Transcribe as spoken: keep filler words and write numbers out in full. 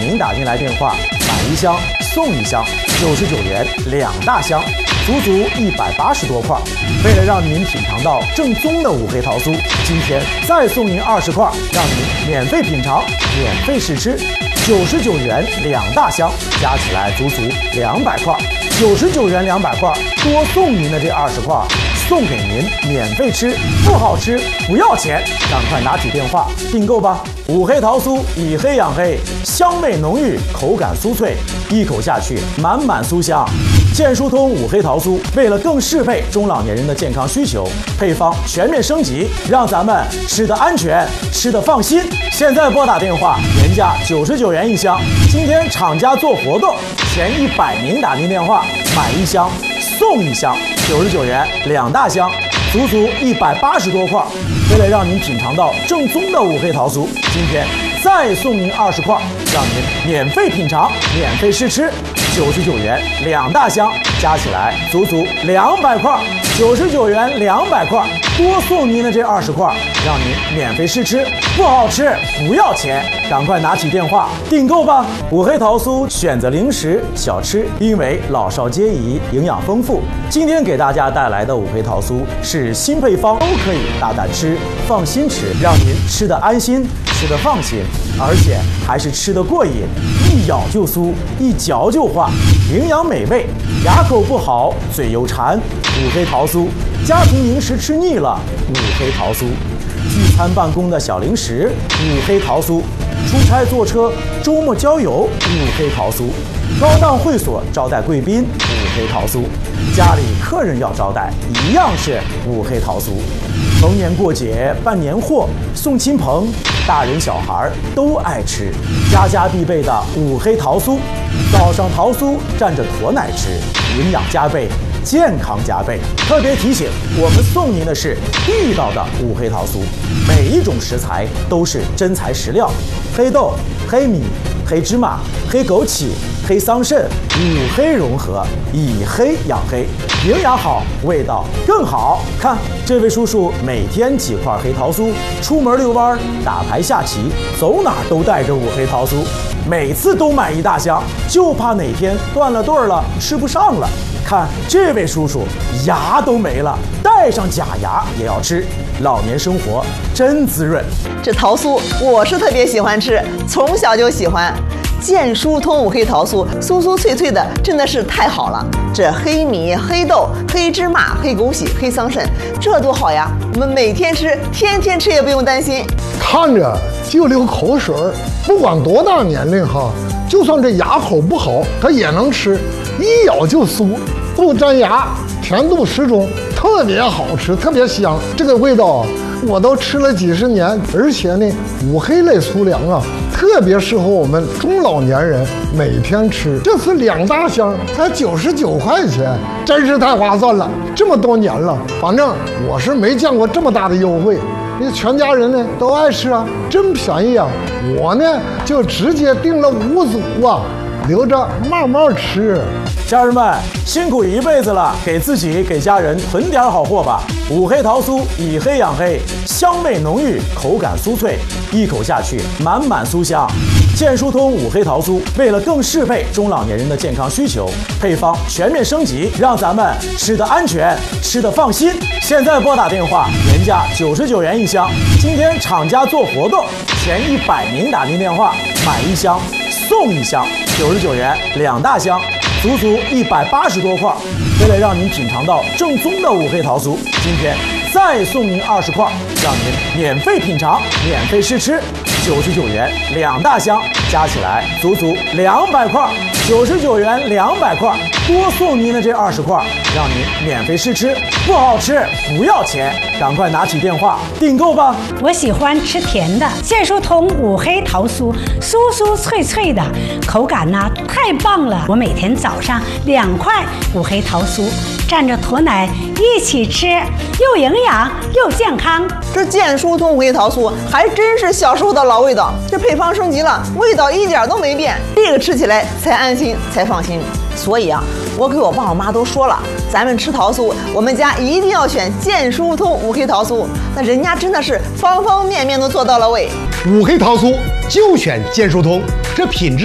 名打进来电话，买一箱送一箱，九十九元两大箱，足足一百八十多块。为了让您品尝到正宗的五黑桃酥，今天再送您二十块，让您免费品尝、免费试吃。九十九元两大箱，加起来足足两百块。九十九元两百块，多送您的这二十块，送给您免费吃，不好吃不要钱，赶快拿起电话订购吧！五黑桃酥以黑养黑，香味浓郁，口感酥脆，一口下去满满酥香。健舒通五黑桃酥为了更适配中老年人的健康需求，配方全面升级，让咱们吃得安全，吃得放心。现在拨打电话，原价九十九元一箱，今天厂家做活动，前一百名打进电话，买一箱送一箱，九十九元两大箱，足足一百八十多块。为了让您品尝到正宗的五黑桃酥，今天再送您二十块，让您免费品尝、免费试吃。九十九元两大箱，加起来足足两百块。九十九元两百块，多送您的这二十块，让您免费试吃，不好吃不要钱，赶快拿起电话订购吧！五黑桃酥选择零食小吃，因为老少皆宜，营养丰富。今天给大家带来的五黑桃酥是新配方，都可以大胆吃、放心吃，让您吃得安心、吃得放心，而且还是吃得过瘾，一咬就酥，一嚼就化，营养美味，牙口不好、嘴又馋，五黑桃酥，家庭零食吃腻了，五黑桃酥；聚餐办公的小零食，五黑桃酥；出差坐车、周末郊游，五黑桃酥；高档会所招待贵宾，五黑桃酥；家里客人要招待，一样是五黑桃酥。逢年过节办年货，送亲朋，大人小孩都爱吃，家家必备的五黑桃酥。早上桃酥蘸着驼奶吃，营养加倍，健康加倍。特别提醒，我们送您的是地道的五黑桃酥，每一种食材都是真材实料，黑豆、黑米、黑芝麻、黑枸杞、黑桑葚，五黑融合，以黑养黑，营养好，味道更好。看这位叔叔每天几块黑桃酥，出门遛弯、打牌下棋，走哪都带着五黑桃酥，每次都买一大箱，就怕哪天断了顿了，吃不上了。看这位叔叔牙都没了，带上假牙也要吃，老年生活真滋润。 这桃酥我是特别喜欢吃，从小就喜欢。健舒通五黑桃酥，酥酥脆脆的，真的是太好了。这黑米、黑豆、黑芝麻、黑枸杞、黑桑葚，这多好呀！我们每天吃，天天吃也不用担心。 看着就流口水，不管多大年龄哈，就算这牙口不好，他也能吃，一咬就酥，不粘牙，甜度适中，特别好吃，特别香。这个味道我都吃了几十年，而且呢，五黑类粗粮啊，特别适合我们中老年人每天吃。这次两大箱才九十九块钱，真是太划算了。这么多年了，反正我是没见过这么大的优惠。你全家人呢都爱吃啊，真便宜啊！我呢就直接订了五组啊，留着慢慢吃。 家人们辛苦一辈子了，给自己给家人囤点好货吧。五黑桃酥以黑养黑，香味浓郁，口感酥脆，一口下去满满酥香。健舒通五黑桃酥为了更适配中老年人的健康需求，配方全面升级，让咱们吃得安全，吃得放心。现在拨打电话，原价九十九元一箱，今天厂家做活动，前一百名打进电话，买一箱送一箱，九十九元两大箱，足足一百八十多块。为了让您品尝到正宗的五黑桃酥，今天再送您二十块，让您免费品尝、免费试吃。九十九元两大箱，加起来足足两百块。九十九元两百块，多送您的这二十块，让您免费试吃，不好吃不要钱，赶快拿起电话订购吧！ 我喜欢吃甜的，健舒通五黑桃酥，酥酥脆脆的，口感呢太棒了。我每天早上两块五黑桃酥，蘸着驼奶一起吃，又营养又健康。 这健舒通五黑桃酥还真是小时候的老味道，这配方升级了，味道一点都没变，这个吃起来才安心才放心。所以啊，我给我爸我妈都说了，咱们吃桃酥，我们家一定要选健舒通五黑桃酥。那人家真的是方方面面都做到了位。 五黑桃酥就选健舒通，这品质